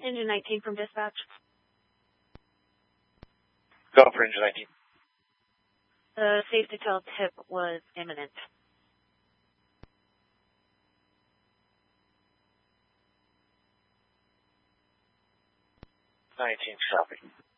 Engine 19 from dispatch. Go for engine 19. The safety tail tip was imminent. 19 copy.